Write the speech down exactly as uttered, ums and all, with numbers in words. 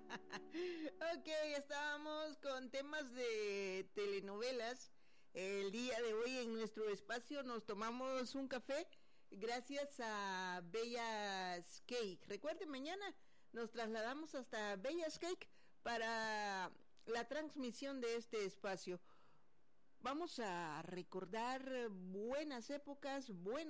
Ok, estábamos con temas de telenovelas. El día de hoy en nuestro espacio nos tomamos un café gracias a Bellas Cake. Recuerden, mañana nos trasladamos hasta Bellas Cake para la transmisión de este espacio. Vamos a recordar buenas épocas, buenas